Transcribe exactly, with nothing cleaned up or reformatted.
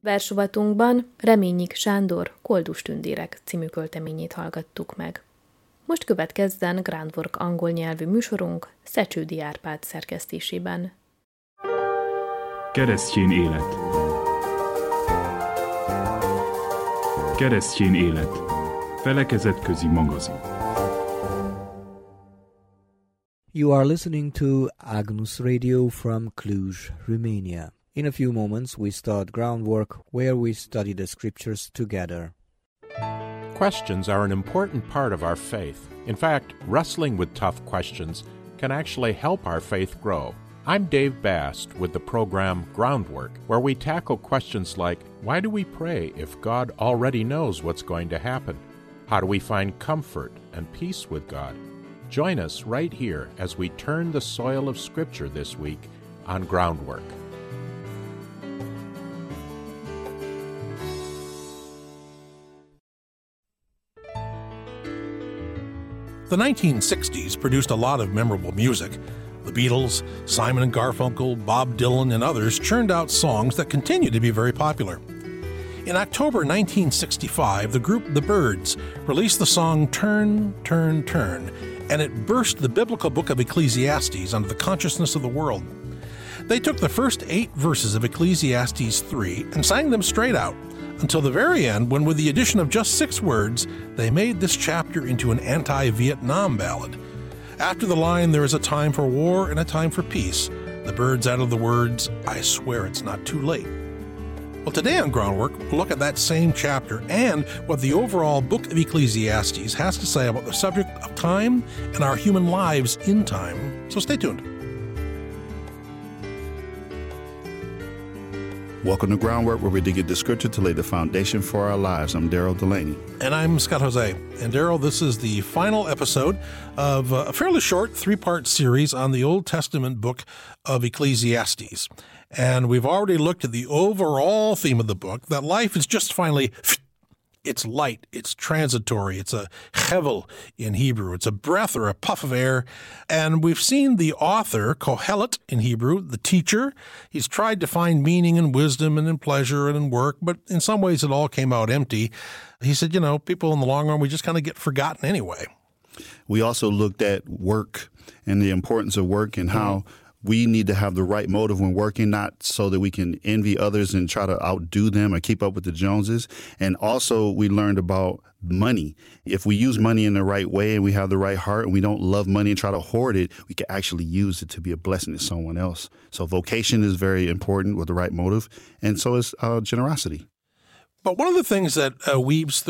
Versrovatunkban Reményik Sándor Koldus tündérek című költeményét hallgattuk meg. Most következzen Groundwork angol nyelvű műsorunk Szecsődi Árpád szerkesztésében. Keresztjén élet. Keresztjén élet. Felekezetközi magazin. You are listening to Agnus Radio from Cluj, Romania. In a few moments, we start Groundwork, where we study the scriptures together. Questions are an important part of our faith. In fact, wrestling with tough questions can actually help our faith grow. I'm Dave Bast with the program Groundwork, where we tackle questions like, why do we pray if God already knows what's going to happen? How do we find comfort and peace with God? Join us right here as we turn the soil of Scripture this week on Groundwork. The nineteen sixties produced a lot of memorable music. The Beatles, Simon and Garfunkel, Bob Dylan, and others churned out songs that continue to be very popular. In October nineteen sixty-five, the group The Byrds released the song Turn, Turn, Turn, and it burst the biblical book of Ecclesiastes onto the consciousness of the world. They took the first eight verses of Ecclesiastes three and sang them straight out, until the very end, when with the addition of just six words, they made this chapter into an anti-Vietnam ballad. After the line, there is a time for war and a time for peace, the Byrds added the words, I swear it's not too late. Well, today on Groundwork, we'll look at that same chapter and what the overall book of Ecclesiastes has to say about the subject of time and our human lives in time. So stay tuned. Welcome to Groundwork, where we dig into the scripture to lay the foundation for our lives. I'm Daryl Delaney. And I'm Scott Jose. And Daryl, this is the final episode of a fairly short three-part series on the Old Testament book of Ecclesiastes. And we've already looked at the overall theme of the book, that life is just finally, it's light, it's transitory, it's a hevel in Hebrew, it's a breath or a puff of air. And we've seen the author, Kohelet in Hebrew, the teacher. He's tried to find meaning in wisdom and in pleasure and in work, but in some ways it all came out empty. He said, you know, people in the long run, we just kind of get forgotten anyway. We also looked at work and the importance of work and how mm-hmm. we need to have the right motive when working, not so that we can envy others and try to outdo them or keep up with the Joneses. And also we learned about money. If we use money in the right way and we have the right heart and we don't love money and try to hoard it, we can actually use it to be a blessing to someone else. So vocation is very important with the right motive, and so is uh, generosity. But one of the things that uh, weaves